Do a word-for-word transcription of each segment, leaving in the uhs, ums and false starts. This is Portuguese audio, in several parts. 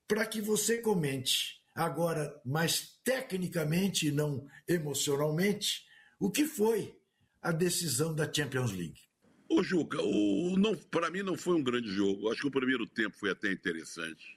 para que você comente, agora mais tecnicamente e não emocionalmente, o que foi a decisão da Champions League. Ô Juca, para mim não foi um grande jogo. Acho que o primeiro tempo foi até interessante.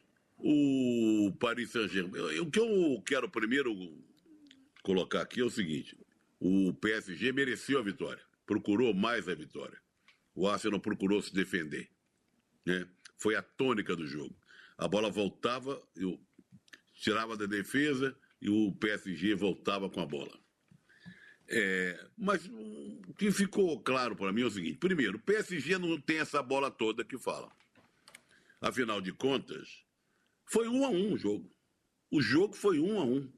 O Paris Saint-Germain... O que eu quero primeiro colocar aqui é o seguinte: o P S G mereceu a vitória, procurou mais a vitória. O Arsenal procurou se defender, né? Foi a tônica do jogo. A bola voltava, eu tirava da defesa e o P S G voltava com a bola. É, mas o que ficou claro para mim é o seguinte: primeiro, o P S G não tem essa bola toda que fala. Afinal de contas, foi um a um o jogo. O jogo foi um a um.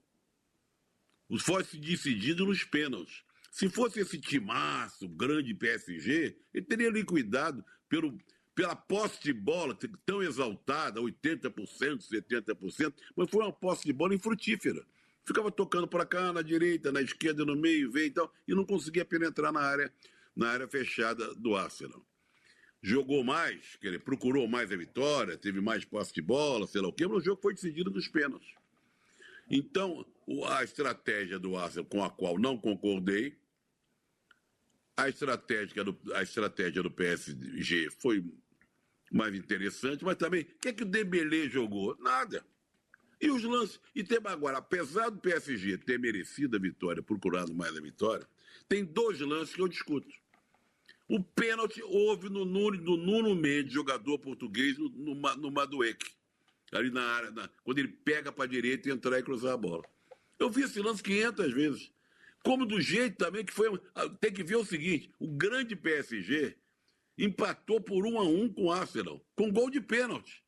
Foi decidido nos pênaltis. Se fosse esse timaço, grande P S G, ele teria liquidado pelo, pela posse de bola tão exaltada, oitenta por cento, setenta por cento, mas foi uma posse de bola infrutífera. Ficava tocando para cá, na direita, na esquerda, no meio, veio e tal, e não conseguia penetrar na área, na área fechada do Arsenal. Jogou mais, quer dizer, procurou mais a vitória, teve mais posse de bola, sei lá o quê, mas o jogo foi decidido nos pênaltis. Então, a estratégia do Arsenal, com a qual não concordei, a estratégia do, a estratégia do P S G foi mais interessante, mas também, o que é que o Dembélé jogou? Nada. E os lances, e tem agora, apesar do P S G ter merecido a vitória, procurado mais a vitória, tem dois lances que eu discuto. O pênalti houve no Nuno, no Nuno Mendes, jogador português, no, no, no Madueke, ali na área, na, quando ele pega para a direita e entrar e cruzar a bola. Eu vi esse lance quinhentas vezes. Como do jeito também que foi... Tem que ver o seguinte: o grande P S G empatou por um a um com o Arsenal, com gol de pênalti.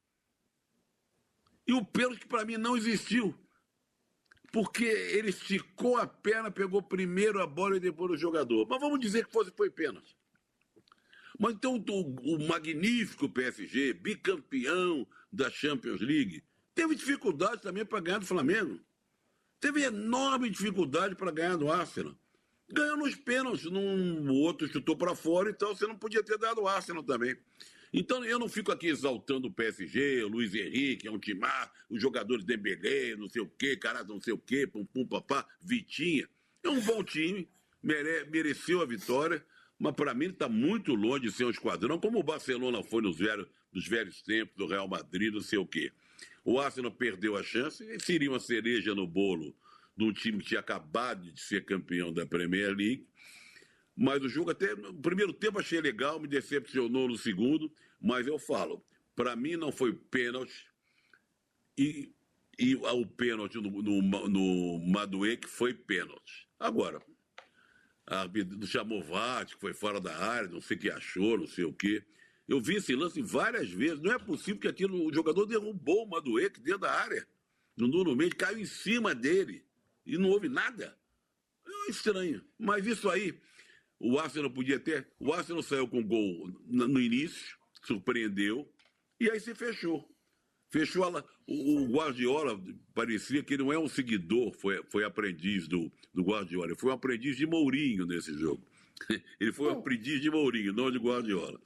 E o pênalti que para mim não existiu. Porque ele esticou a perna, pegou primeiro a bola e depois o jogador. Mas vamos dizer que fosse, foi pênalti. Mas então o, o magnífico P S G, bicampeão da Champions League, teve dificuldade também para ganhar do Flamengo. Teve enorme dificuldade para ganhar do Arsenal. Ganhou nos pênaltis, num, o outro chutou para fora, então você não podia ter dado o Arsenal também. Então eu não fico aqui exaltando o P S G, o Luiz Henrique, é um timar, os jogadores de Dembélé, não sei o quê, caralho, não sei o quê, pum pum papá, Vitinha. É um bom time, mere, mereceu a vitória, mas para mim está muito longe de ser um esquadrão, como o Barcelona foi nos velhos, nos velhos tempos do Real Madrid, não sei o quê. O Arsenal perdeu a chance, e seria uma cereja no bolo de um time que tinha acabado de ser campeão da Premier League. Mas o jogo até, no primeiro tempo achei legal, me decepcionou no segundo, mas eu falo, para mim não foi pênalti, e, e o pênalti no, no, no Madueke foi pênalti. Agora, a árbitro chamou V A R, que foi fora da área, não sei o que achou, não sei o quê. Eu vi esse lance várias vezes, não é possível que aquilo, o jogador derrubou o Madueke dentro da área, no Nuno Mendes, caiu em cima dele, e não houve nada. É estranho, mas isso aí... O Arsenal podia ter... O Arsenal saiu com gol no início, surpreendeu, e aí se fechou. Fechou a... O, o Guardiola parecia que não é um seguidor, foi, foi aprendiz do, do Guardiola. Ele foi um aprendiz de Mourinho nesse jogo. Ele foi um aprendiz de Mourinho, não de Guardiola.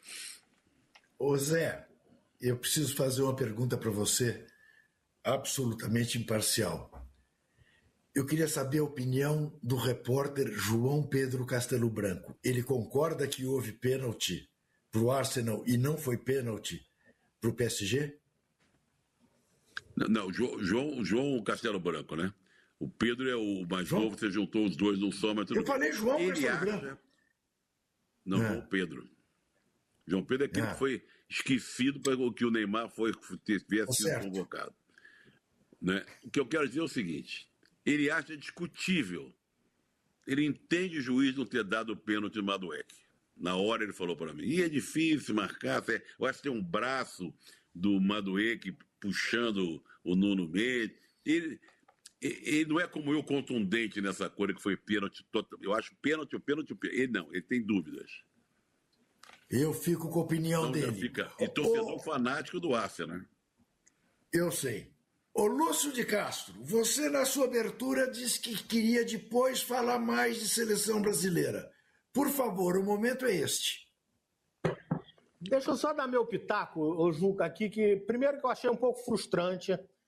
Ô Zé, eu preciso fazer uma pergunta para você, absolutamente imparcial. Eu queria saber a opinião do repórter João Pedro Castelo Branco. Ele concorda que houve pênalti para o Arsenal e não foi pênalti para o P S G? Não, não João, João Castelo Branco, né? O Pedro é o mais João? novo, você juntou os dois num só, mas tudo Eu falei João Ele Castelo acha... Branco. Não, é. o Pedro. João Pedro é aquele ah. que foi esquecido para que o Neymar foi, tivesse sido certo. convocado. Né? O que eu quero dizer é o seguinte... Ele acha discutível. Ele entende o juiz não ter dado o pênalti no Madueke. Na hora ele falou para mim, e é difícil marcar, eu acho que tem um braço do Madueke puxando o Nuno Mendes. Ele, ele não é como eu, contundente nessa coisa que foi pênalti. Eu acho pênalti, o pênalti, o pênalti. Ele não, ele tem dúvidas. Eu fico com a opinião então, dele. Fica, e torcedor oh, fanático do Arsenal, né? Eu sei. Ô Lúcio de Castro, você na sua abertura disse que queria depois falar mais de seleção brasileira. Por favor, o momento é este. Deixa eu só dar meu pitaco, ô Juca, aqui, que primeiro que eu achei um pouco frustrante